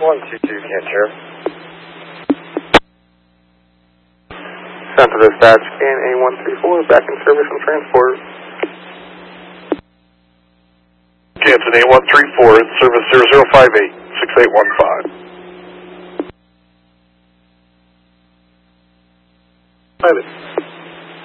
122, can't hear. Central Dispatch, KNA 134, back in service and transport. Kansas A134, in service 0058, 6815. Pilot.